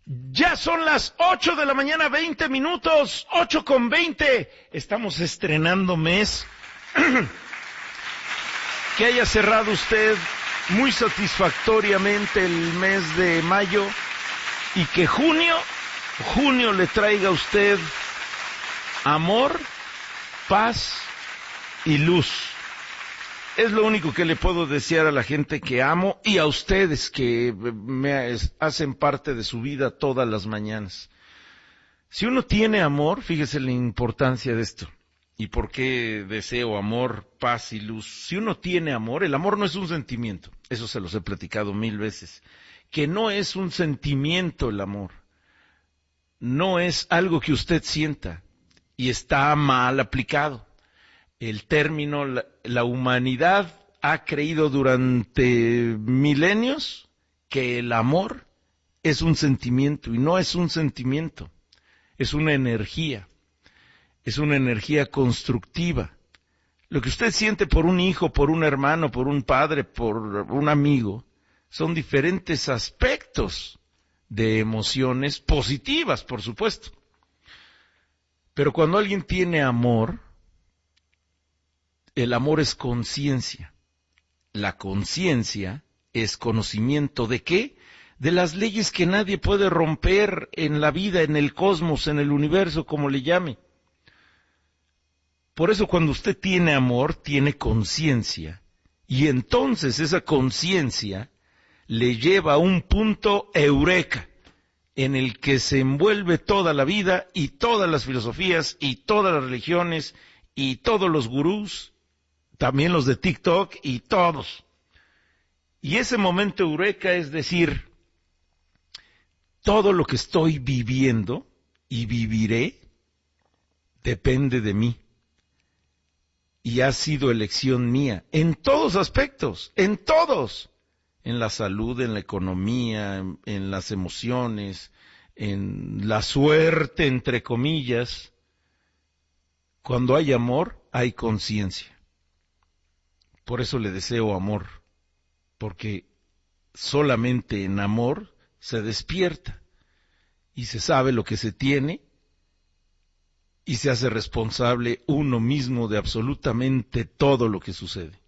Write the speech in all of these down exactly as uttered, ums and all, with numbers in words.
Ya son las ocho de la mañana, veinte minutos, ocho con veinte. Estamos estrenando mes. Que haya cerrado usted muy satisfactoriamente el mes de mayo y que junio, junio le traiga a usted amor, paz y luz. Es lo único que le puedo desear a la gente que amo y a ustedes que me hacen parte de su vida todas las mañanas. Si uno tiene amor, fíjese la importancia de esto y por qué deseo amor, paz y luz. Si uno tiene amor, el amor no es un sentimiento, eso se los he platicado mil veces, que no es un sentimiento el amor, no es algo que usted sienta y está mal aplicado. El término, la, la humanidad ha creído durante milenios que el amor es un sentimiento, y no es un sentimiento, es una energía, es una energía constructiva. Lo que usted siente por un hijo, por un hermano, por un padre, por un amigo, son diferentes aspectos de emociones positivas, por supuesto. Pero cuando alguien tiene amor, el amor es conciencia. La conciencia es conocimiento ¿de qué? De las leyes que nadie puede romper en la vida, en el cosmos, en el universo, como le llame. Por eso cuando usted tiene amor, tiene conciencia. Y entonces esa conciencia le lleva a un punto eureka, en el que se envuelve toda la vida y todas las filosofías y todas las religiones y todos los gurús, también los de TikTok y todos. Y ese momento eureka es decir, todo lo que estoy viviendo y viviré depende de mí. Y ha sido elección mía, en todos aspectos, en todos. En la salud, en la economía, en, en las emociones, en la suerte, entre comillas. Cuando hay amor, hay conciencia. Por eso le deseo amor, porque solamente en amor se despierta y se sabe lo que se tiene y se hace responsable uno mismo de absolutamente todo lo que sucede.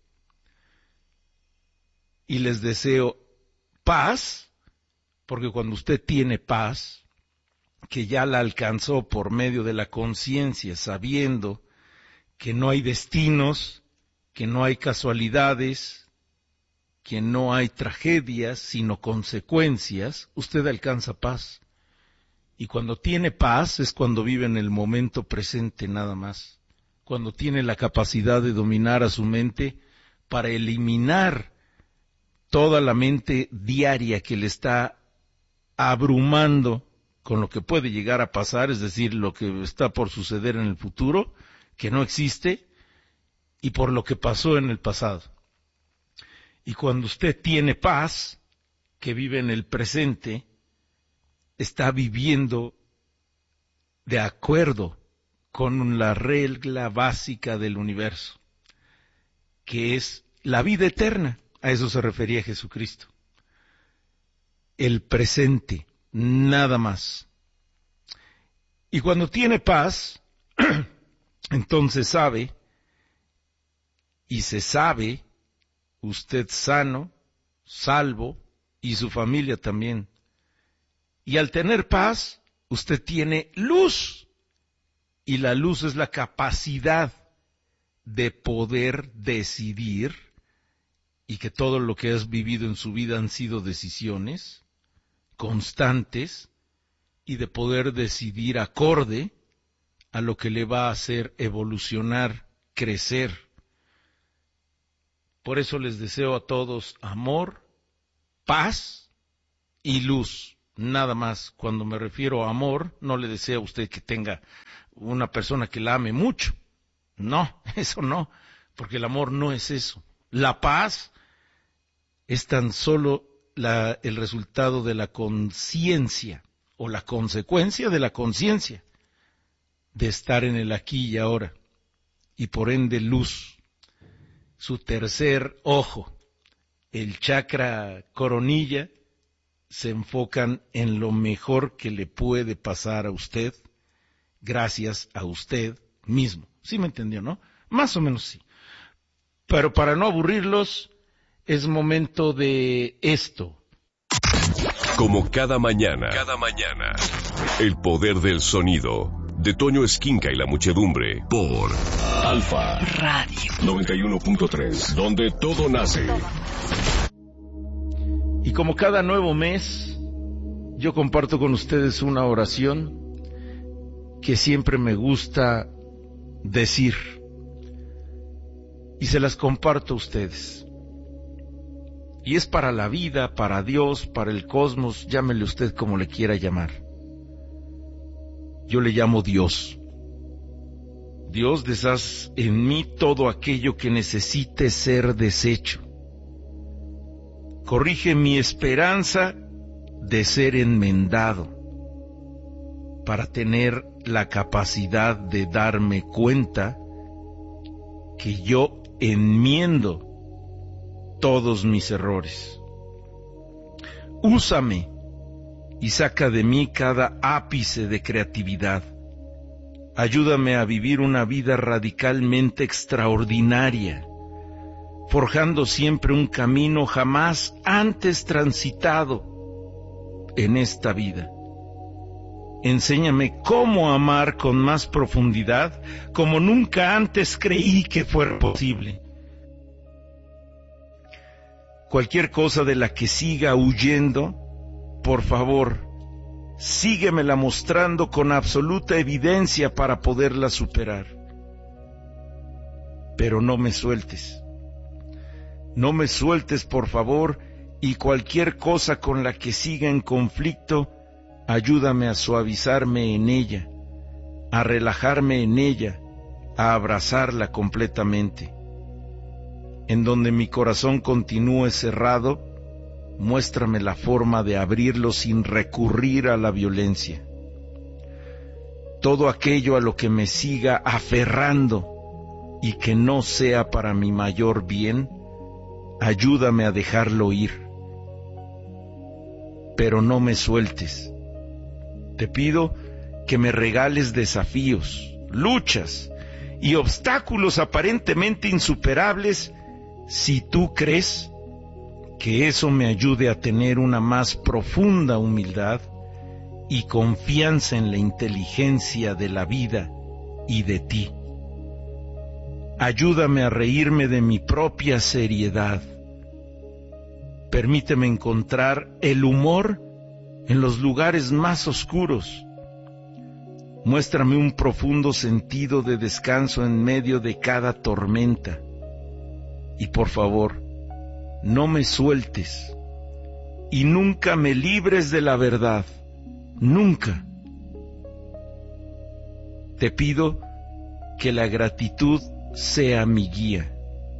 Y les deseo paz, porque cuando usted tiene paz, que ya la alcanzó por medio de la conciencia, sabiendo que no hay destinos, que no hay casualidades, que no hay tragedias, sino consecuencias, usted alcanza paz. Y cuando tiene paz es cuando vive en el momento presente nada más. Cuando tiene la capacidad de dominar a su mente para eliminar toda la mente diaria que le está abrumando con lo que puede llegar a pasar, es decir, lo que está por suceder en el futuro, que no existe, y por lo que pasó en el pasado. Y cuando usted tiene paz, que vive en el presente, está viviendo de acuerdo con la regla básica del universo, que es la vida eterna. A eso se refería Jesucristo. El presente, nada más. Y cuando tiene paz, entonces sabe, y se sabe, usted sano, salvo, y su familia también. Y al tener paz, usted tiene luz. Y la luz es la capacidad de poder decidir, y que todo lo que has vivido en su vida han sido decisiones constantes, y de poder decidir acorde a lo que le va a hacer evolucionar, crecer. Por eso les deseo a todos amor, paz y luz, nada más. Cuando me refiero a amor, no le deseo a usted que tenga una persona que la ame mucho. No, eso no, porque el amor no es eso. La paz es tan solo la, el resultado de la conciencia, o la consecuencia de la conciencia, de estar en el aquí y ahora, y por ende luz. Su tercer ojo, el chakra coronilla, se enfocan en lo mejor que le puede pasar a usted, gracias a usted mismo. ¿Sí me entendió, no? Más o menos sí. Pero para no aburrirlos, es momento de esto. Como cada mañana, cada mañana, el poder del sonido, de Toño Esquinca y la muchedumbre, por Alfa Radio noventa y uno punto tres, donde todo nace. Y como cada nuevo mes, yo comparto con ustedes una oración que siempre me gusta decir, y se las comparto a ustedes. Y es para la vida, para Dios, para el cosmos, llámele usted como le quiera llamar. Yo le llamo Dios. Dios, deshaz en mí todo aquello que necesite ser deshecho. Corrige mi esperanza de ser enmendado, para tener la capacidad de darme cuenta que yo enmiendo todos mis errores. Úsame y saca de mí cada ápice de creatividad. Ayúdame a vivir una vida radicalmente extraordinaria, forjando siempre un camino jamás antes transitado en esta vida. Enséñame cómo amar con más profundidad, como nunca antes creí que fuera posible. Cualquier cosa de la que siga huyendo, por favor, síguemela mostrando con absoluta evidencia para poderla superar. Pero no me sueltes. No me sueltes, por favor, y cualquier cosa con la que siga en conflicto, ayúdame a suavizarme en ella, a relajarme en ella, a abrazarla completamente. En donde mi corazón continúe cerrado, muéstrame la forma de abrirlo sin recurrir a la violencia. Todo aquello a lo que me siga aferrando y que no sea para mi mayor bien, ayúdame a dejarlo ir. Pero no me sueltes. Te pido que me regales desafíos, luchas y obstáculos aparentemente insuperables, si tú crees que eso me ayude a tener una más profunda humildad y confianza en la inteligencia de la vida y de ti. Ayúdame a reírme de mi propia seriedad. Permíteme encontrar el humor en los lugares más oscuros. Muéstrame un profundo sentido de descanso en medio de cada tormenta. Y por favor, no me sueltes y nunca me libres de la verdad, nunca. Te pido que la gratitud sea mi guía.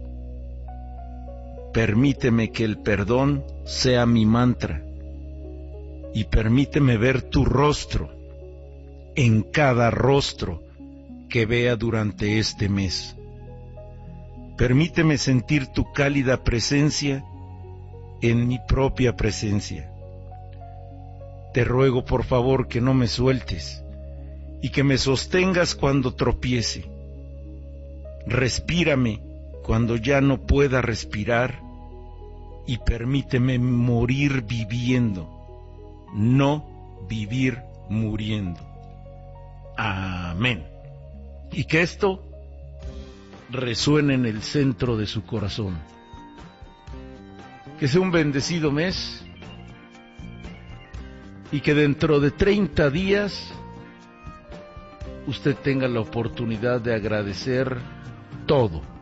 Permíteme que el perdón sea mi mantra y permíteme ver tu rostro en cada rostro que vea durante este mes. Permíteme sentir tu cálida presencia en mi propia presencia. Te ruego por favor que no me sueltes y que me sostengas cuando tropiece. Respírame cuando ya no pueda respirar y permíteme morir viviendo, no vivir muriendo. Amén. Y que esto resuene en el centro de su corazón. Que sea un bendecido mes y que dentro de treinta días usted tenga la oportunidad de agradecer todo